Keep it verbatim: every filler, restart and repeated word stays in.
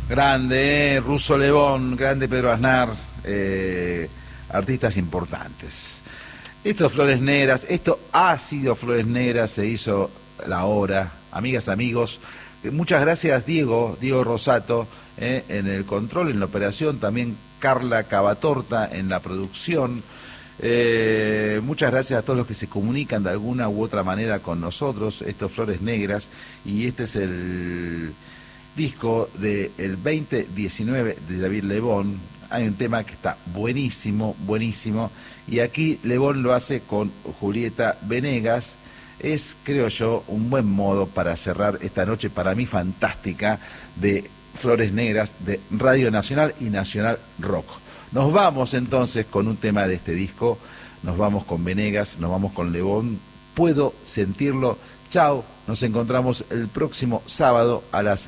Grande, eh, Russo Lebón, grande Pedro Aznar, eh, artistas importantes. Esto Flores Negras, esto ha sido Flores Negras, se hizo la hora. Amigas, amigos, eh, muchas gracias Diego, Diego Rosato, eh, en el control, en la operación, también Carla Cavatorta en la producción. Eh, muchas gracias a todos los que se comunican de alguna u otra manera con nosotros, esto Flores Negras, y este es el disco del veinte diecinueve de David Lebón. Hay un tema que está buenísimo, buenísimo, y aquí Lebón lo hace con Julieta Venegas. Es, creo yo, un buen modo para cerrar esta noche, para mí fantástica, de Flores Negras, de Radio Nacional y Nacional Rock. Nos vamos entonces con un tema de este disco, nos vamos con Venegas, nos vamos con Lebón, Puedo Sentirlo. Chao, nos encontramos el próximo sábado a las